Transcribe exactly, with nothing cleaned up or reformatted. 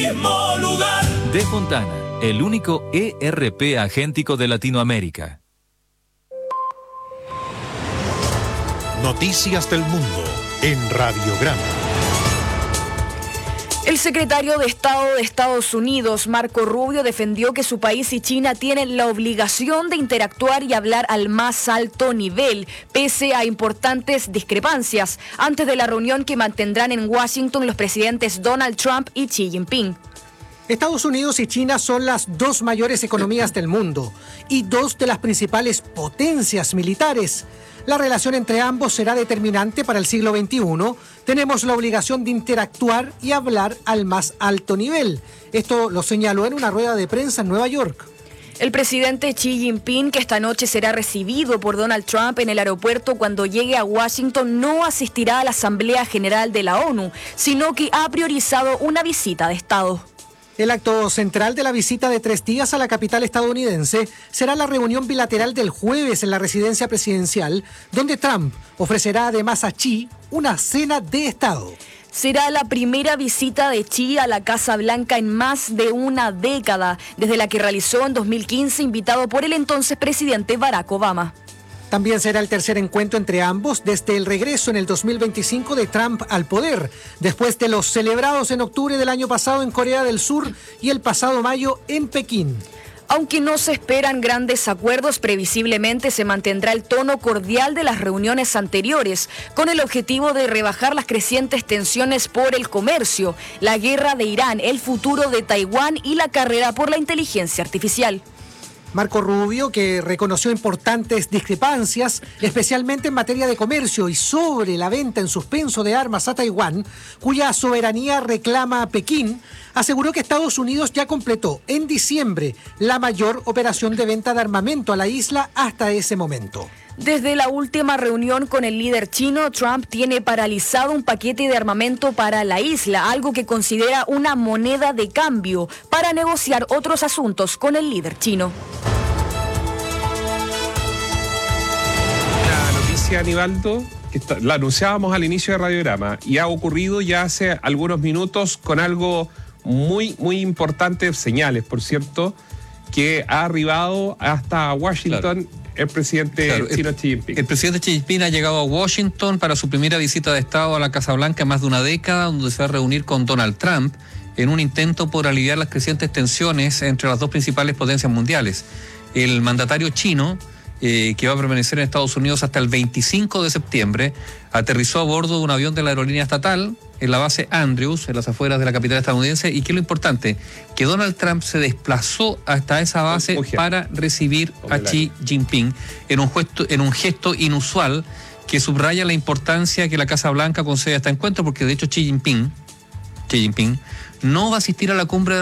mismo lugar. De Fontana, el único E R P agéntico de Latinoamérica. Noticias del Mundo en Radiograma. El secretario de Estado de Estados Unidos, Marco Rubio, defendió que su país y China tienen la obligación de interactuar y hablar al más alto nivel, pese a importantes discrepancias, antes de la reunión que mantendrán en Washington los presidentes Donald Trump y Xi Jinping. Estados Unidos y China son las dos mayores economías del mundo y dos de las principales potencias militares. La relación entre ambos será determinante para el siglo veintiuno. Tenemos la obligación de interactuar y hablar al más alto nivel. Esto lo señaló en una rueda de prensa en Nueva York. El presidente Xi Jinping, que esta noche será recibido por Donald Trump en el aeropuerto cuando llegue a Washington, no asistirá a la Asamblea General de la ONU, sino que ha priorizado una visita de Estado. El acto central de la visita de tres días a la capital estadounidense será la reunión bilateral del jueves en la residencia presidencial, donde Trump ofrecerá además a Xi una cena de Estado. Será la primera visita de Xi a la Casa Blanca en más de una década, desde la que realizó en dos mil quince, invitado por el entonces presidente Barack Obama. También será el tercer encuentro entre ambos desde el regreso en el dos mil veinticinco de Trump al poder, después de los celebrados en octubre del año pasado en Corea del Sur y el pasado mayo en Pekín. Aunque no se esperan grandes acuerdos, previsiblemente se mantendrá el tono cordial de las reuniones anteriores, con el objetivo de rebajar las crecientes tensiones por el comercio, la guerra de Irán, el futuro de Taiwán y la carrera por la inteligencia artificial. Marco Rubio, que reconoció importantes discrepancias, especialmente en materia de comercio y sobre la venta en suspenso de armas a Taiwán, cuya soberanía reclama a Pekín, aseguró que Estados Unidos ya completó en diciembre la mayor operación de venta de armamento a la isla hasta ese momento. Desde la última reunión con el líder chino, Trump tiene paralizado un paquete de armamento para la isla, algo que considera una moneda de cambio para negociar otros asuntos con el líder chino. La noticia, Aníbaldo, que está, la anunciábamos al inicio de Radiograma y ha ocurrido ya hace algunos minutos con algo muy, muy importante, señales, por cierto, que ha arribado hasta Washington. Claro. El presidente claro, chino el, Xi Jinping. El presidente Xi Jinping ha llegado a Washington para su primera visita de Estado a la Casa Blanca en más de una década, donde se va a reunir con Donald Trump en un intento por aliviar las crecientes tensiones entre las dos principales potencias mundiales. El mandatario chino, eh, que va a permanecer en Estados Unidos hasta el veinticinco de septiembre, aterrizó a bordo de un avión de la aerolínea estatal en la base Andrews, en las afueras de la capital estadounidense, y que es lo importante, que Donald Trump se desplazó hasta esa base para recibir a Xi Jinping en un gesto, en un gesto inusual que subraya la importancia que la Casa Blanca concede a este encuentro, porque de hecho Xi Jinping, Xi Jinping no va a asistir a la cumbre de